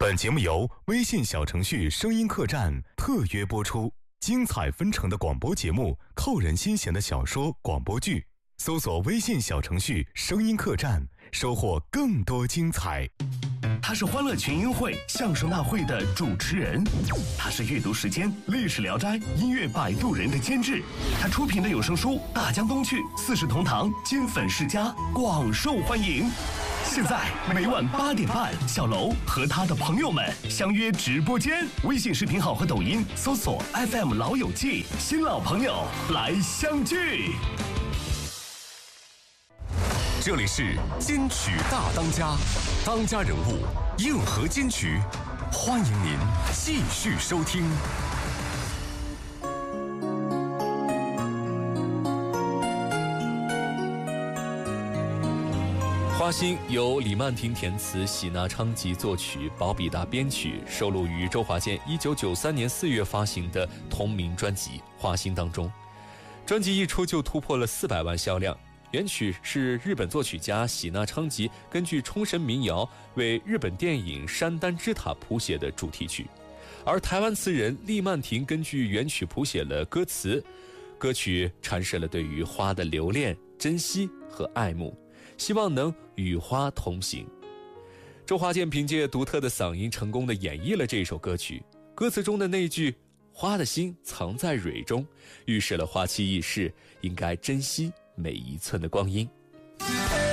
本节目由微信小程序声音客栈特约播出，精彩纷呈的广播节目，扣人心弦的小说广播剧，搜索微信小程序声音客栈，收获更多精彩。 他是欢乐群英会相声大会的主持人，他是阅读时间历史聊斋音乐摆渡人的监制，他出品的有声书大江东去四世同堂金粉世家广受欢迎。现在每晚8点半，小楼和他的朋友们相约直播间，微信视频号和抖音搜索 FM 老友记，新老朋友来相聚。 这里是金曲大当家，当家人物硬核金曲，欢迎您继续收听。花心由李曼婷填词，喜纳昌吉作曲，保比达编曲，收录于周华健1993年4月发行的同名专辑《花心》当中。专辑一出就突破了400万销量。原曲是日本作曲家喜纳昌吉根据冲绳民谣为日本电影《山丹之塔》谱写的主题曲，而台湾词人李曼婷根据原曲谱写了歌词。歌曲阐释了对于花的留恋、珍惜和爱慕，希望能与花同行。周华健凭借独特的嗓音成功地演绎了这首歌曲，歌词中的那句花的心藏在蕊中，预示了花期易逝，应该珍惜每一寸的光阴。